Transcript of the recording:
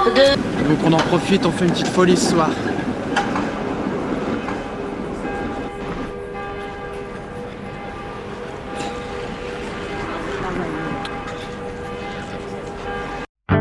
Donc on en profite, on fait une petite folie ce soir.